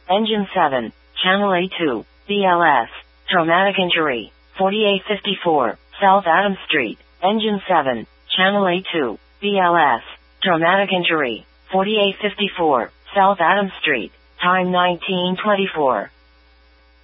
Engine 7, Channel A2, BLS, traumatic injury, 4854, South Adams Street, Engine 7, Channel A2, BLS, traumatic injury, 4854, South Adams Street, time 1924.